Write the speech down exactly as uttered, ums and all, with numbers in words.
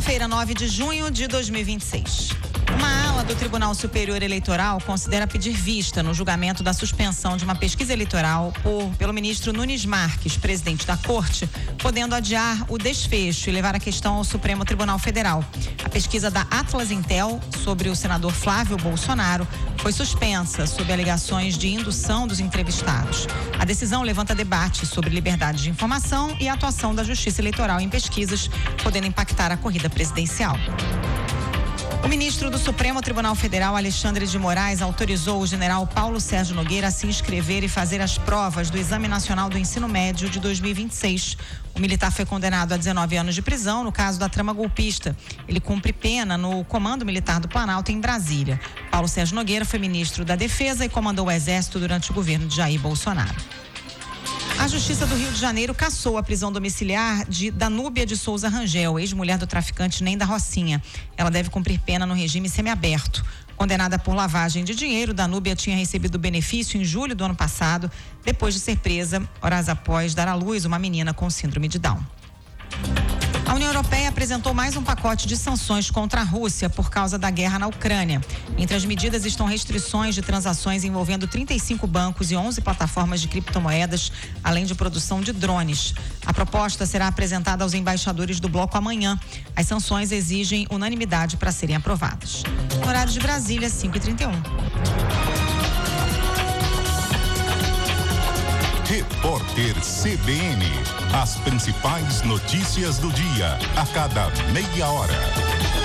Quarta-feira, nove de junho de dois mil e vinte e seis. Uma ala do Tribunal Superior Eleitoral considera pedir vista no julgamento da suspensão de uma pesquisa eleitoral por, pelo ministro Nunes Marques, presidente da Corte, podendo adiar o desfecho e levar a questão ao Supremo Tribunal Federal. A pesquisa da Atlas Intel sobre o senador Flávio Bolsonaro foi suspensa sob alegações de indução dos entrevistados. A decisão levanta debate sobre liberdade de informação e a atuação da Justiça Eleitoral em pesquisas, podendo impactar a corrida presidencial. O ministro do Supremo Tribunal Federal, Alexandre de Moraes, autorizou o general Paulo Sérgio Nogueira a se inscrever e fazer as provas do Exame Nacional do Ensino Médio de dois mil e vinte e seis. O militar foi condenado a dezenove anos de prisão no caso da trama golpista. Ele cumpre pena no Comando Militar do Planalto, em Brasília. Paulo Sérgio Nogueira foi ministro da Defesa e comandou o Exército durante o governo de Jair Bolsonaro. A Justiça do Rio de Janeiro cassou a prisão domiciliar de Danúbia de Souza Rangel, ex-mulher do traficante Ném da Rocinha. Ela deve cumprir pena no regime semiaberto. Condenada por lavagem de dinheiro, Danúbia tinha recebido benefício em julho do ano passado, depois de ser presa horas após dar à luz uma menina com síndrome de Down. A União Europeia apresentou mais um pacote de sanções contra a Rússia por causa da guerra na Ucrânia. Entre as medidas estão restrições de transações envolvendo trinta e cinco bancos e onze plataformas de criptomoedas, além de produção de drones. A proposta será apresentada aos embaixadores do bloco amanhã. As sanções exigem unanimidade para serem aprovadas. No horário de Brasília, cinco e trinta e um. Repórter C B N. As principais notícias do dia, a cada meia hora.